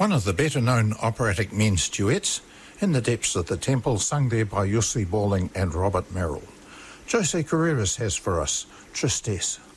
One of the better-known operatic men's duets, In the Depths of the Temple, sung there by Jussi Balling and Robert Merrill. Jose Carreras has for us Tristesse.